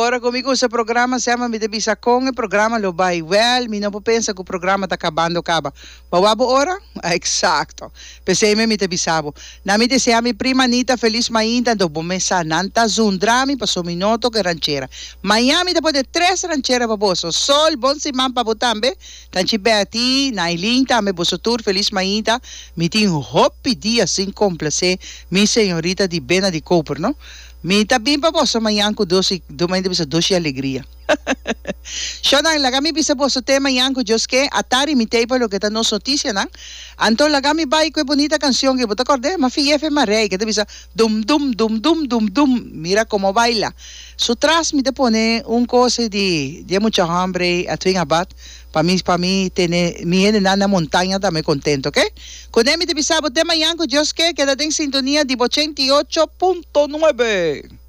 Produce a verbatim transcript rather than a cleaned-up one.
Ahora comigo esse programa se chama Me Devisa Com, o programa lo vai well, mi não pensa que o programa está acabando, acaba. Bawabo ora? Ah, exacto. Pensei me me devisavo. Na mi desea mi prima Anita feliz mainda, do bomesa nanta zundrami, passo minuto que ranchera. Miami depois de três rancheras baboso. Sol, bom simão para botambe. Tanchi Betty, Nailin, tambe boso tour feliz mainda. Mi tin hopi dia sin complacer mi senhorita di Bena di Cooper, no? Mi tabim pa po sa mayan ko dosi, dumayin sa dosi alegria. Siya nang lagami bisa po sa tema yan ko Diyos ke, atari mi tayo pa lo kita nos noticia nang. Anto lagami ba ko bonita canción que bota acorde, mafi F marey, que te bisa dum dum dum dum dum dum, mira como baila. Su tras mi te pone un cosa de, de mucha hambre, a twin abat, para mí, para mí, tener, mi en la montaña también contento, ¿ok? Con él me te pisaba tema yan ko Diyos ke, quédate en sintonía de ochenta y ocho punto nueve.